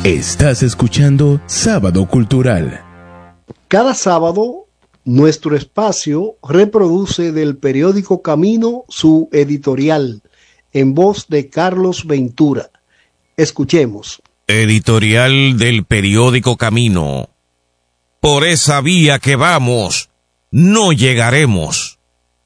Estás escuchando Sábado Cultural. Cada sábado, nuestro espacio reproduce del periódico Camino su editorial, en voz de Carlos Ventura. Escuchemos. Editorial del periódico Camino. Por esa vía que vamos, no llegaremos.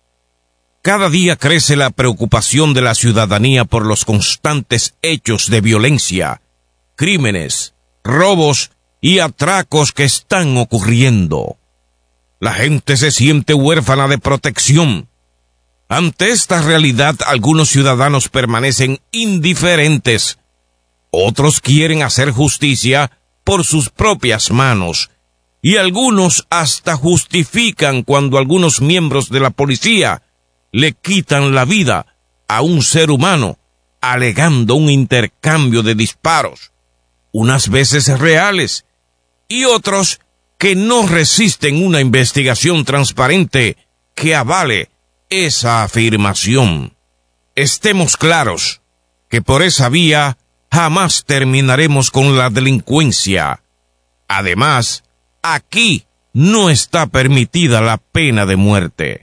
Cada día crece la preocupación de la ciudadanía por los constantes hechos de violencia, crímenes, robos y atracos que están ocurriendo. La gente se siente huérfana de protección. Ante esta realidad, algunos ciudadanos permanecen indiferentes. Otros quieren hacer justicia por sus propias manos. Y algunos hasta justifican cuando algunos miembros de la policía le quitan la vida a un ser humano, alegando un intercambio de disparos, unas veces reales, y otros que no resisten una investigación transparente que avale esa afirmación. Estemos claros que por esa vía jamás terminaremos con la delincuencia. Además, aquí no está permitida la pena de muerte.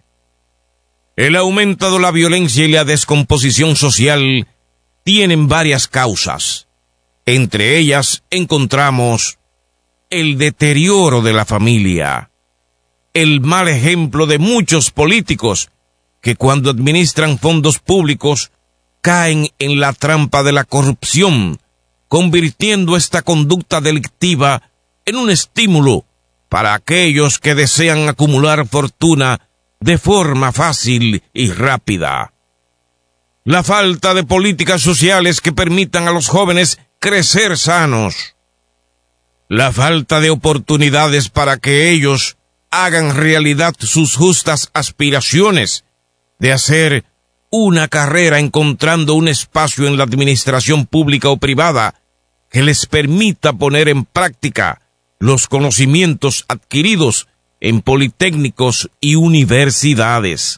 El aumento de la violencia y la descomposición social tienen varias causas. Entre ellas encontramos el deterioro de la familia, el mal ejemplo de muchos políticos que cuando administran fondos públicos caen en la trampa de la corrupción, convirtiendo esta conducta delictiva en un estímulo para aquellos que desean acumular fortuna de forma fácil y rápida. La falta de políticas sociales que permitan a los jóvenes crecer sanos. La falta de oportunidades para que ellos hagan realidad sus justas aspiraciones de hacer una carrera encontrando un espacio en la administración pública o privada que les permita poner en práctica los conocimientos adquiridos en politécnicos y universidades.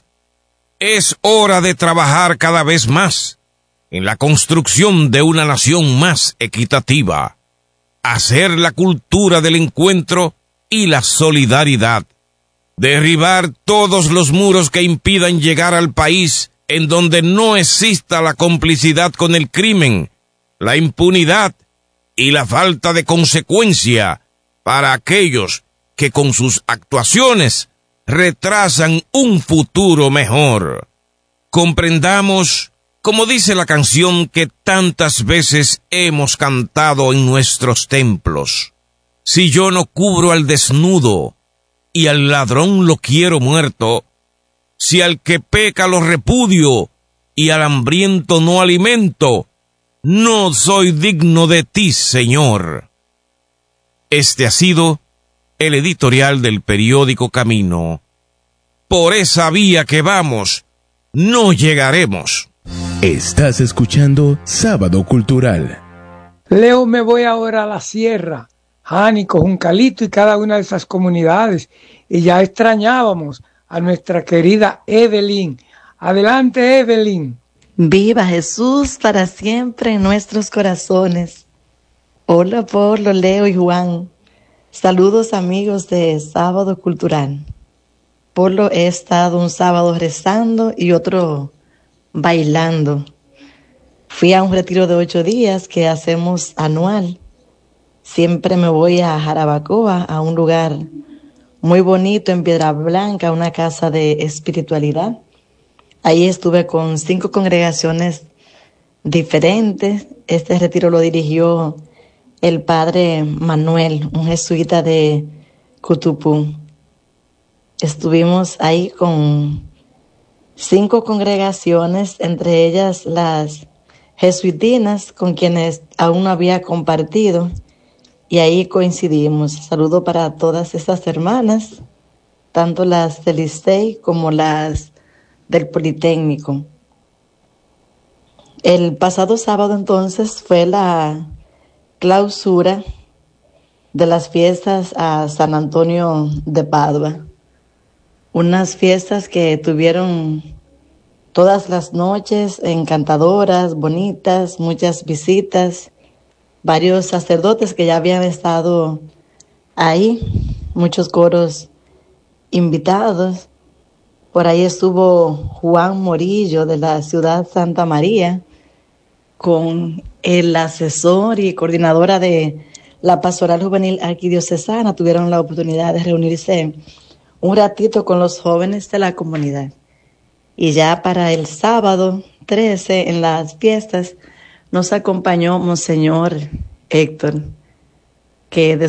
Es hora de trabajar cada vez más en la construcción de una nación más equitativa, hacer la cultura del encuentro y la solidaridad, derribar todos los muros que impidan llegar al país en donde no exista la complicidad con el crimen, la impunidad y la falta de consecuencia para aquellos que con sus actuaciones retrasan un futuro mejor. Comprendamos, como dice la canción que tantas veces hemos cantado en nuestros templos: si yo no cubro al desnudo y al ladrón lo quiero muerto, si al que peca lo repudio y al hambriento no alimento, no soy digno de ti, Señor. Este ha sido el editorial del periódico Camino. Por esa vía que vamos, no llegaremos. Estás escuchando Sábado Cultural. Leo, me voy ahora a la sierra, Jánico, Juncalito y cada una de esas comunidades, y ya extrañábamos a nuestra querida Evelyn. Adelante, Evelyn. Viva Jesús para siempre en nuestros corazones. Hola, Polo, Leo y Juan. Saludos, amigos de Sábado Cultural. Polo, he estado un sábado rezando y otro bailando. Fui a un retiro de 8 días que hacemos anual. Siempre me voy a Jarabacoa, a un lugar muy bonito en Piedra Blanca, una casa de espiritualidad. Ahí estuve con 5 congregaciones diferentes. Este retiro lo dirigió el padre Manuel, un jesuita de Cutupú. Estuvimos ahí con 5 congregaciones, entre ellas las jesuitinas, con quienes aún no había compartido, y ahí coincidimos. Saludo para todas estas hermanas, tanto las del Licey como las del Politécnico. El pasado sábado entonces fue la clausura de las fiestas a San Antonio de Padua. Unas fiestas que tuvieron todas las noches encantadoras, bonitas, muchas visitas. varios sacerdotes que ya habían estado ahí, muchos coros invitados. Por ahí estuvo Juan Morillo de la ciudad Santa María, con el asesor y coordinadora de la Pastoral Juvenil Arquidiocesana. Tuvieron la oportunidad de reunirse un ratito con los jóvenes de la comunidad. Y ya para el sábado 13, en las fiestas, nos acompañó Monseñor Héctor, que